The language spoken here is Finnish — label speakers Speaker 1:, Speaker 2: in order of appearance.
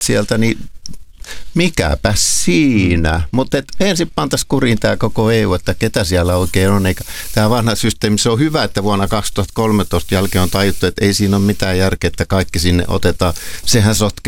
Speaker 1: sieltä, niin mikäpä siinä. Mutta ensin pantaisiin kuriin tämä koko EU, että ketä siellä oikein on. Eikä tämä vanha systeemi, se on hyvä, että vuonna 2013 jälkeen on tajuttu, että ei siinä ole mitään järkeä, että kaikki sinne otetaan. Sehän sotkee